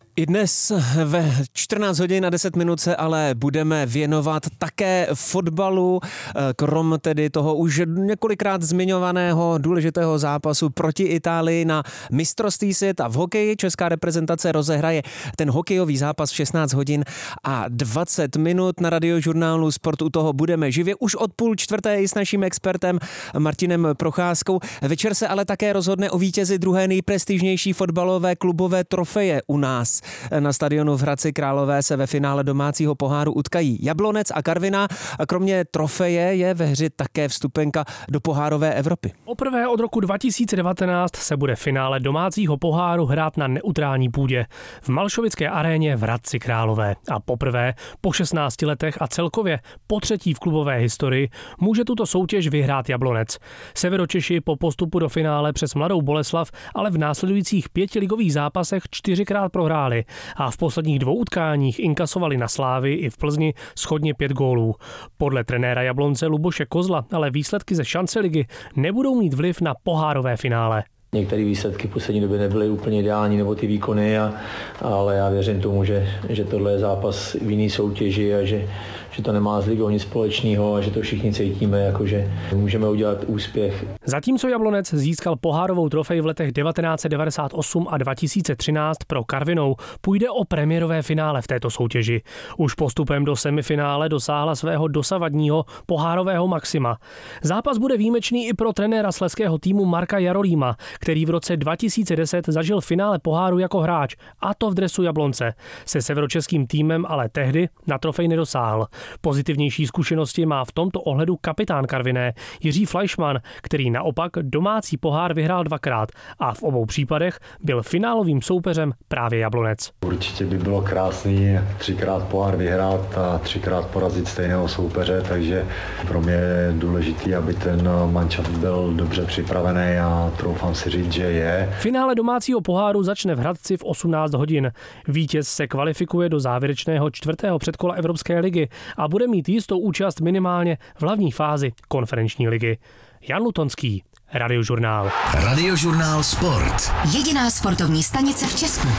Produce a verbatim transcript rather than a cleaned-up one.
I dnes ve čtrnáct hodin a deset minut se ale budeme věnovat také fotbalu, krom tedy toho už několikrát zmiňovaného důležitého zápasu proti Itálii na mistrovství světa v hokeji. Česká reprezentace rozehraje ten hokejový zápas v šestnáct hodin a dvacet minut. Na Radiožurnálu Sport u toho budeme živě už od půl čtvrté i s naším expertem Martinem Procházkou. Večer se ale také rozhodne o vítězi druhé nejprestižnější fotbalové klubové trofeje u nás. Na stadionu v Hradci Králové se ve finále domácího poháru utkají Jablonec a Karviná. A kromě trofeje je ve hře také vstupenka do pohárové Evropy. Poprvé od roku dva tisíce devatenáct se bude finále domácího poháru hrát na neutrální půdě v Malšovické aréně v Hradci Králové. A poprvé po šestnácti letech a celkově po třetí v klubové historii může tuto soutěž vyhrát Jablonec. Severočeši po postupu do finále přes Mladou Boleslav ale v následujících pěti ligových zápasech čtyřikrát prohráli a v posledních dvou utkáních inkasovali na Slávii i v Plzni shodně pět gólů. Podle trenéra Jablonce Luboše Kozla ale výsledky ze šance ligy nebudou mít vliv na pohárové finále. Některé výsledky v poslední době nebyly úplně ideální, nebo ty výkony, a, ale já věřím tomu, že, že tohle je zápas v jiný soutěži a že, že to nemá s ligou nic společného a že to všichni cítíme, jakože můžeme udělat úspěch. Zatímco Jablonec získal pohárovou trofej v letech devatenáct set devadesát osm a dva tisíce třináct pro Karvinou, půjde o premiérové finále v této soutěži. Už postupem do semifinále dosáhla svého dosavadního pohárového maxima. Zápas bude výjimečný i pro trenéra slezského týmu Marka Jarolíma, který v roce dva tisíce deset zažil finále poháru jako hráč, a to v dresu Jablonce. Se severočeským týmem ale tehdy na trofej nedosáhl. Pozitivnější zkušenosti má v tomto ohledu kapitán Karviné Jiří Fleischmann, který naopak domácí pohár vyhrál dvakrát a v obou případech byl finálovým soupeřem právě Jablonec. Určitě by bylo krásný třikrát pohár vyhrát a třikrát porazit stejného soupeře, takže pro mě je důležitý, aby ten mančaft byl dobře připravený a troufám si říct, že je. Finále domácího poháru začne v Hradci v osmnáct hodin. Vítěz se kvalifikuje do závěrečného čtvrtého předkola Evropské ligy a bude mít jistou účast minimálně v hlavní fázi konferenční ligy. Jan Lutonský, Radiožurnál. Radiožurnál Sport. Jediná sportovní stanice v Česku.